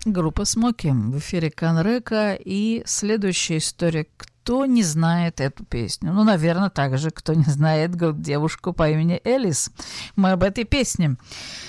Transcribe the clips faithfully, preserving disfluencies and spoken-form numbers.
Группа «Смоки» в эфире Конрека, и следующая история. Кто не знает эту песню? Ну, наверное, так же, кто не знает девушку по имени Элис. Мы об этой песне.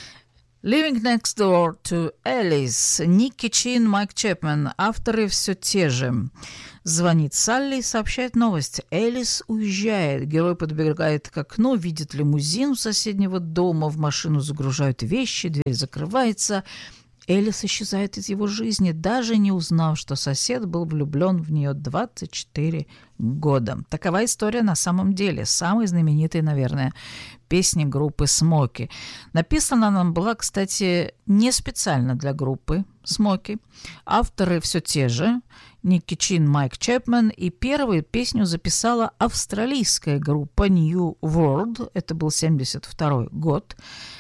Living Next Door to Alice. Никки Чин, Майк Чепмен. Авторы все те же. Звонит Салли и сообщает новость. Элис уезжает. Герой подбегает к окну, видит лимузин у соседнего дома, в машину загружают вещи, дверь закрывается. Элис исчезает из его жизни, даже не узнав, что сосед был влюблен в нее двадцать четыре года. Такова история на самом деле. Самой знаменитой, наверное, песни группы «Смоки». Написана она была, кстати, не специально для группы «Смоки». Авторы все те же. Никки Чин, Майк Чепмен. И первую песню записала австралийская группа New World. Это был семьдесят второй год.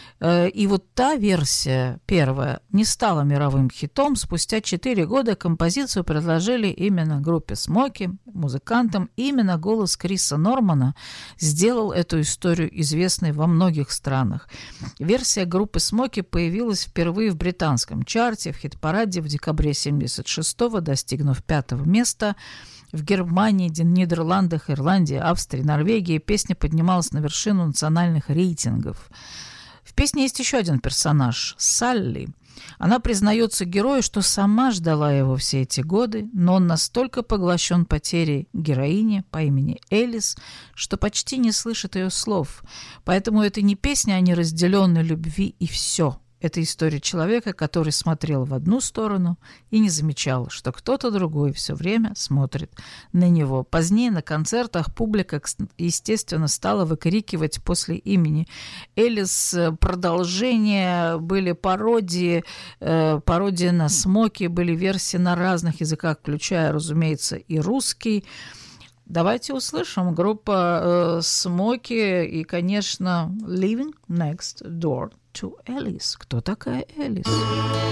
И вот та версия, первая, не стала мировым хитом. Спустя четыре года композицию предложили именно группе «Смоки», музыкантам. Именно голос Криса Нормана сделал эту историю известной во многих странах. Версия группы «Смоки» появилась впервые в британском чарте, в хит-параде в декабре семьдесят шестого, достигнув пятого места. В Германии, Нидерландах, Ирландии, Австрии, Норвегии песня поднималась на вершину национальных рейтингов. В песне есть еще один персонаж – Салли. Она признается герою, что сама ждала его все эти годы, но он настолько поглощен потерей героини по имени Элис, что почти не слышит ее слов. Поэтому это не песня о неразделенной любви и все. Это история человека, который смотрел в одну сторону и не замечал, что кто-то другой все время смотрит на него. Позднее на концертах публика, естественно, стала выкрикивать после имени Элис продолжения, были пародии, э, пародии на «Смоки», были версии на разных языках, включая, разумеется, и русский. Давайте услышим. Группа э, «Смоки» и, конечно, «Living Next Door to Alice». Кто такая Элис?